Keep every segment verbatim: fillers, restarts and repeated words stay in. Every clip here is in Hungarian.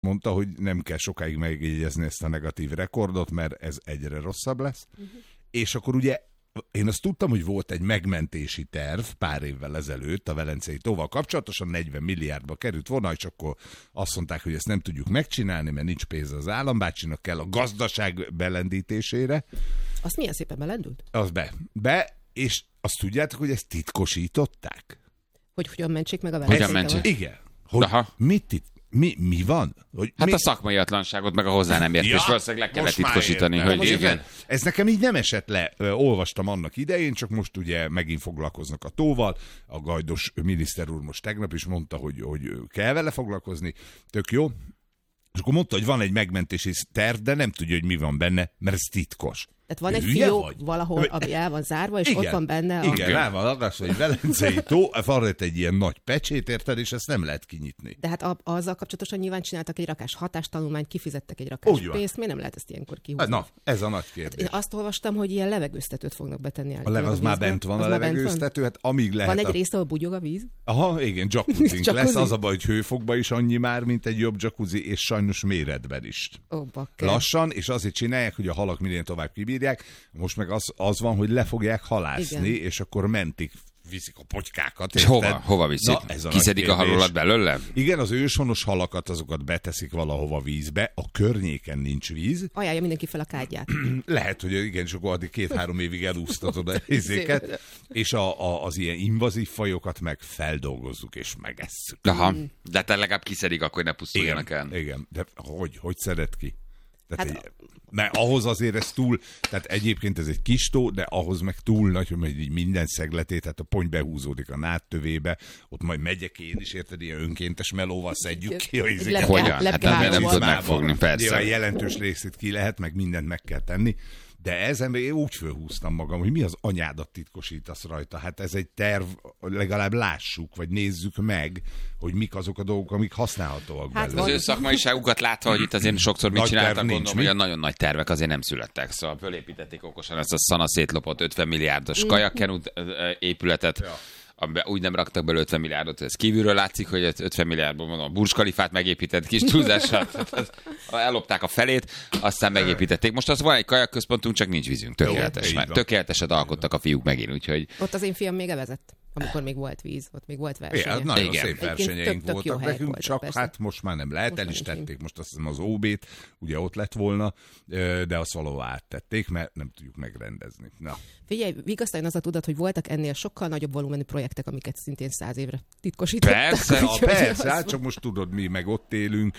mondta, hogy nem kell sokáig megjegyezni ezt a negatív rekordot, mert ez egyre rosszabb lesz. Uh-huh. És akkor ugye én azt tudtam, hogy volt egy megmentési terv pár évvel ezelőtt a Velencei tóval kapcsolatosan, negyven milliárdba került volna, és akkor azt mondták, hogy ezt nem tudjuk megcsinálni, mert nincs pénz az állambácsinak, kell a gazdaság belendítésére. Azt milyen szépen belendült? Az be. Be, és azt tudjátok, hogy ezt titkosították? Hogy hogyan mentsék meg a Velencei Hogyan mentsék? Igen. Hogy mit tit- Mi, mi van? Hogy hát mi? a szakmai atlanságot, meg a hozzá nem értés, ja, valószínűleg le kellett titkosítani. Hogy hogy igen. Ez nekem így nem esett le. Ö, olvastam annak idején, csak most ugye megint foglalkoznak a tóval. A Gajdos miniszter úr most tegnap is mondta, hogy, hogy kell vele foglalkozni. Tök jó. És akkor mondta, hogy van egy megmentési terv, de nem tudja, hogy mi van benne, mert ez titkos. Tehát van egy Hülye fiók vagy? valahol, ami el van zárva, és igen, ott van benne a... Igen, rá van agasztva, hogy Velencei tó, van egy ilyen nagy pecsét, érted, és ezt nem lehet kinyitni. De hát a, azzal kapcsolatosan nyilván csináltak egy rakás hatástanulmányt, kifizettek egy rakás pénzt, miért nem lehet ezt ilyenkor kihúzni? Na, ez a nagy kérdés. Hát én azt olvastam, hogy ilyen levegőztetőt fognak betenni. A leve, az már bent van, az a levegőztető, hát amíg lehet... Van egy a... része, ahol bugyog a víz? Aha, igen, jacuzzink lesz, az a baj, hogy hőfokban is annyi már, mint egy jobb jacuzzi, és sajnos méretben is. Ó, lassan, és azért csinálják, hogy a halak minél tovább kibírják. Most meg az, az van, hogy le fogják halászni, igen. És akkor mentik, viszik a potykákat. És hova, hova viszik? Kiszedik a halulat belőle? Igen, az őshonos halakat, azokat beteszik valahova vízbe, a környéken nincs víz. Ajánlja mindenki fel a kádját. Lehet, hogy igen, csak addig két-három évig elúsztatod a izéket, és a, a, az ilyen invazív fajokat meg feldolgozzuk és megesszük. Aha, de te legalább kiszedik, akkor ne pusztuljanak el. Igen, de hogy, hogy szeret ki? Tehát hát, egy, mert ahhoz azért ez túl, tehát egyébként ez egy kis tó, de ahhoz meg túl nagy, hogy így minden szegletét, tehát a pony behúzódik a nádtövébe, ott majd megyek én is, érted, ilyen önkéntes melóval szedjük ki a izéket. Hogyan? Hát nem tudod megfogni, persze. Nyilván jelentős részét ki lehet, meg mindent meg kell tenni. De ezen én úgy fölhúztam magam, hogy mi az anyádat titkosítasz rajta. Hát ez egy terv, legalább lássuk, vagy nézzük meg, hogy mik azok a dolgok, amik használhatóak hát belőle. Az ő szakmaiságukat látva, hogy itt azért sokszor mit nagy csináltak, nincs, gondolom, mi? hogy a nagyon nagy tervek azért nem születtek. Szóval fölépítették okosan ezt a szana szétlopott ötven milliárdos kajakkenút épületet. Ja. Amiben úgy nem raktak belőle ötven milliárdot, hogy ez kívülről látszik, hogy ötven milliárdból mondom, a Burj Khalifát megépített kis túlzással. Ellopták a felét, aztán megépítették. Most az van egy kajakközpontunk, csak nincs vízünk. Tökéletes. Jó, tökéleteset alkottak a fiúk megint, úgyhogy... Ott az én fiam még evezett, amikor még volt víz, ott még volt verseny. Ja, nagyon igen. szép versenyeink tök, tök voltak nekünk, voltak, csak persze. hát most már nem lehet, most el is tették, most azt hiszem az ó bét, ugye ott lett volna, de azt valahol áttették, mert nem tudjuk megrendezni. Na. Figyelj, vigasztaljon az a tudat, hogy voltak ennél sokkal nagyobb volumenű projektek, amiket szintén száz évre titkosítottak. Persze, ja, persze, hát csak most tudod, mi meg ott élünk,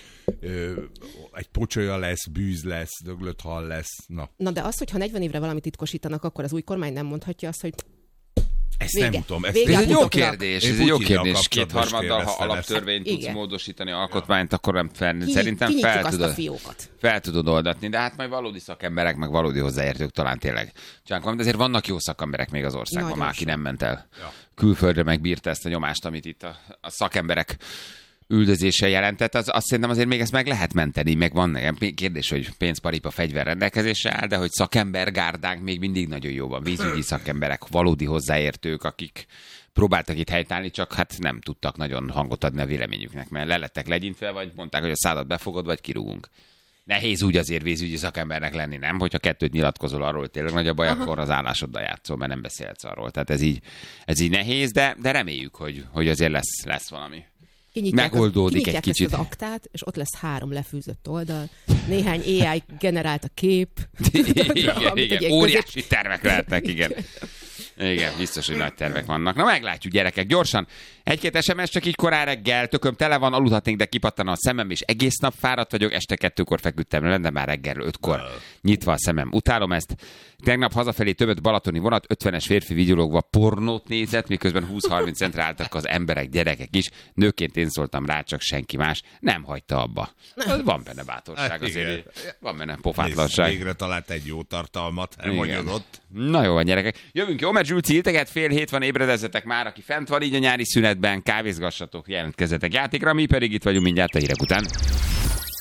egy pocsolya lesz, bűz lesz, döglött hal lesz. Na. Na de az, hogyha negyven évre valamit titkosítanak, akkor az új kormány nem mondhatja azt, hogy ezt vége. nem tudom. Ezt Vége. Ez egy jó Mutatnak. kérdés, ez egy jó kérdés. Kétharmaddal, ha alaptörvényt tudsz igen. módosítani alkotmányt, akkor nem fel, Ki, szerintem fel tudod, fiókat. fel tudod oldatni, de hát majd valódi szakemberek, meg valódi hozzáértők talán tényleg. Csak de azért vannak jó szakemberek még az országban, nagyon már aki nem ment el ja. külföldre, meg bírta ezt a nyomást, amit itt a, a szakemberek üldözése jelentett, az, azt szerintem azért még ezt meg lehet menteni, meg van ilyen kérdés, hogy pénzparipa fegyver rendelkezésre áll, de hogy szakembergárdánk még mindig nagyon jó van. Vízügyi szakemberek, valódi hozzáértők, akik próbáltak itt helytállni, csak hát nem tudtak nagyon hangot adni a véleményüknek, mert le lettek legyintve, vagy mondták, hogy a szádat befogod, vagy kirúgunk. Nehéz úgy azért vízügyi szakembernek lenni, nem? Hogyha kettőt nyilatkozol arról, hogy tényleg nagy a baj, aha, akkor az állásoddal játszol, mert nem beszélsz arról. Tehát ez így, ez így nehéz, de, de reméljük, hogy, hogy azért lesz, lesz valami. Kinyitják Megoldódik az, egy kicsit. Ezt az aktát, és ott lesz három lefűzött oldal, néhány á i generált a kép. Igen, igen. Óriási tervek lehetnek, igen. Igen, biztos, hogy nagy tervek vannak. Na meglátjuk, gyerekek, gyorsan. Egy-két es em es csak így korán reggel, tököm tele van, aludhatnék, de kipattan a szemem, és egész nap fáradt vagyok, este kettőkor feküdtem le, de már reggel ötkor nyitva a szemem. Utálom ezt. Tegnap hazafelé többet balatoni vonat, ötvenes férfi vigyorogva pornót nézett, miközben húsz-harminc centre álltak az emberek, gyerekek is. Nőként én szóltam rá, csak senki más nem hagyta abba. Van benne bátorság azért. Van benne pofátlanság. Végre talált egy jó tartalmat, elmondott. Na jó van, gyerekek. Jövünk, jó, mert Zsülci ilteget, fél hét van, ébredezzetek már, aki fent van így a nyári szünetben, kávézgassatok, jelentkezzetek játékra, mi pedig itt vagyunk mindjárt a hírek után.